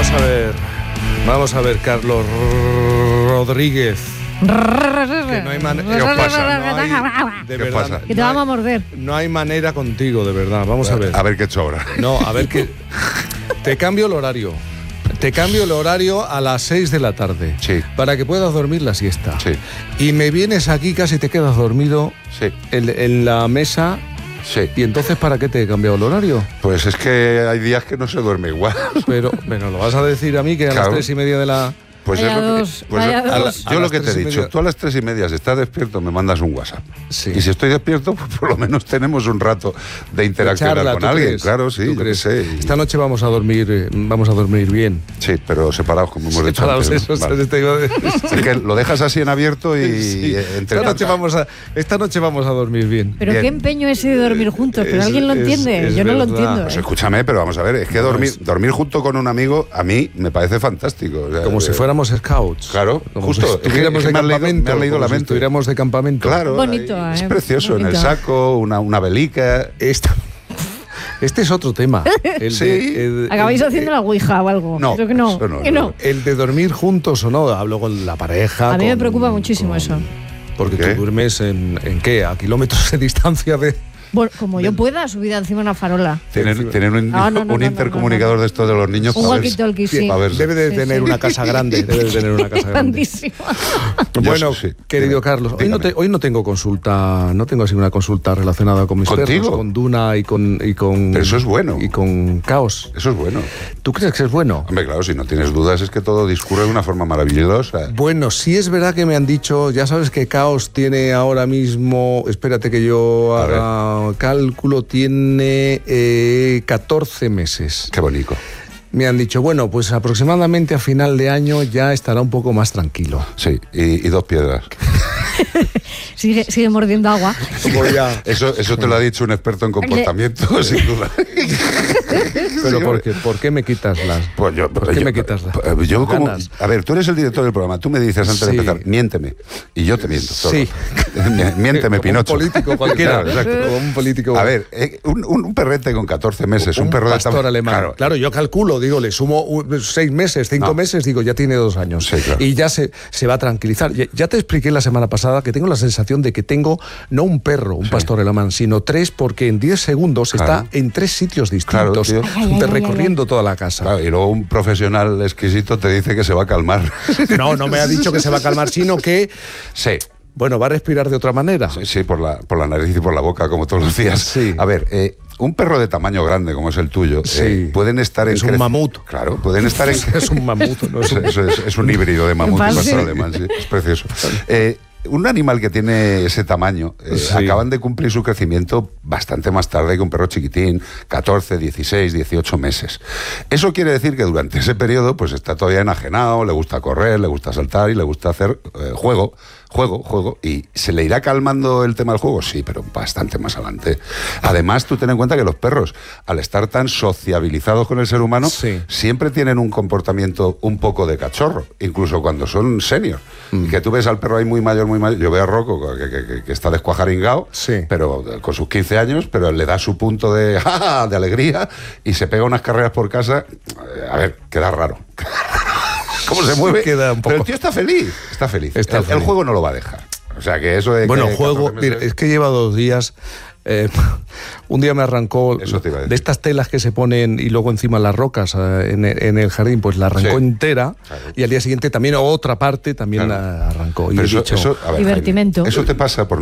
Vamos a ver, Carlos Rodríguez. Que no hay manera. ¿Qué os pasa? De ¿Qué verdad, pasa? Que te vamos a morder. No hay manera contigo, de verdad. Vamos a ver. A ver qué he hecho ahora. No, a ver qué. Te cambio el horario. Te cambio el horario a las 6 de la tarde. Sí. Para que puedas dormir la siesta. Sí. Y me vienes aquí, casi te quedas dormido Sí. en la mesa. Sí. ¿Y entonces para qué te he cambiado el horario? Pues es que hay días que no se duerme igual. Pero, bueno, lo vas a decir a mí que a Claro. las 3:30 de la... Pues Vaya es lo que, dos, pues vaya a dos. yo A lo que las te he 3:30. dicho, tú a las 3:30, si estás despierto, me mandas un WhatsApp. Sí. Y si estoy despierto, pues por lo menos tenemos un rato de interaccionar Charla, con ¿tú alguien. crees? Claro, sí, ¿Tú yo crees? qué sé. Y- Esta noche vamos a dormir bien. Sí, pero separados, como hemos dicho Separados, antes, ¿no? eso, Vale. te iba a decir. Es que lo dejas así en abierto y Sí. entre Esta noche vamos a dormir bien. Pero Bien. qué empeño ese de dormir juntos. Pero Es- alguien lo es- entiende. es Yo no lo verdad. entiendo. Pues escúchame, pero vamos a ver, es que dormir junto con un amigo a mí me parece fantástico. O sea, Como si fuéramos scouts. Claro, Como justo. si estuviéramos Es que de me has leído- campamento. me has leído como la si mente. estuviéramos de campamento. Claro, Bonito, ahí, es ¿eh? precioso. En el Bonito. saco, una velica. Este es otro tema. El Sí. ¿Acabáis haciendo la ouija o algo? No, Creo que no. eso no, que no. no. El de dormir juntos o no. Hablo con la pareja. A mí me con- preocupa muchísimo eso. Porque ¿Qué? tú duermes en qué? A kilómetros de distancia de... Bueno, como yo pueda, subida encima de una farola. Tienen un, No, un intercomunicador de estos de los niños Un para ver- walkie-talkie, sí. para ver- Debe de Sí, tener sí. una casa grande. Debe de tener una casa grande. Grandísima. Bueno, sí. querido Dime, Carlos, dígame. hoy no tengo consulta, no tengo así una consulta relacionada con mis ¿Contigo? perros, con Duna y con Pero eso es bueno. y con Caos. Eso es bueno. ¿Tú crees que es bueno? Hombre, claro, si no tienes dudas es que todo discurre de una forma maravillosa. Bueno, sí es verdad que me han dicho, ya sabes que Caos tiene ahora mismo, espérate que yo A haga cálculo, tiene 14 meses. Qué bonito. Me han dicho, bueno, pues aproximadamente a final de año ya estará un poco más tranquilo. Sí, y 2 piedras. Sigue mordiendo agua. Eso te lo ha dicho un experto en comportamiento, sin duda. Pero Sí, ¿por qué me quitas las? Pues ¿Por qué me quitas las? yo como, ganas? a ver, tú eres el director del programa, tú me dices antes de Sí. empezar, miénteme, y yo te miento. Todo. Sí. Miénteme, Como Pinocho. un político cualquiera. Claro, exacto. Como un político. A ver, un perrete con 14 meses, un perro pastor de alemán. Claro, yo calculo, digo, le sumo 6 meses, 5 No. meses, digo, ya tiene 2 años. Sí, claro. Y ya se va a tranquilizar. Ya te expliqué la semana pasada que tengo la sensación de que tengo no un perro, un pastor alemán, sino 3, porque en 10 segundos Claro. está en 3 sitios Claro, distintos, tío. recorriendo toda la casa. Claro, y luego un profesional exquisito te dice que se va a calmar. No me ha dicho que se va a calmar, sino que, Sí. bueno, va a respirar de otra manera. Sí, por la nariz y por la boca, como todos los días. Sí. A ver, un perro de tamaño grande, como es el tuyo, Sí. pueden estar en... Es un mamut. Claro, pueden estar en... Es un mamut, no es un... Es un híbrido de mamut y Vale. pastor alemán, sí, es precioso. Un animal que tiene ese tamaño, Sí. acaban de cumplir su crecimiento bastante más tarde que un perro chiquitín, 14, 16, 18 meses. Eso quiere decir que durante ese periodo pues está todavía enajenado, le gusta correr, le gusta saltar y le gusta hacer juego. ¿Y se le irá calmando el tema del juego? Sí, pero bastante más adelante. Además, tú ten en cuenta que los perros, al estar tan sociabilizados con el ser humano, Sí. siempre tienen un comportamiento un poco de cachorro, incluso cuando son senior. Y que tú ves al perro ahí muy mayor, yo veo a Rocco que está descuajaringado, Sí. pero con sus 15 años, pero le da su punto de alegría y se pega unas carreras por casa. A ver, queda raro. ¿Cómo se mueve? Queda un poco- Pero el tío está feliz. Está feliz. Está El feliz. juego no lo va a dejar. O sea que eso de Bueno, que juego, 14 meses- mira, es que lleva 2 días. Un día me arrancó Eso te iba a decir. de estas telas que se ponen y luego encima las rocas en el jardín, pues la arrancó Sí. entera. Claro. Y al día siguiente también otra parte también Claro. la arrancó. Y Pero he dicho, a ver, Jaime, Divertimento. eso te pasa por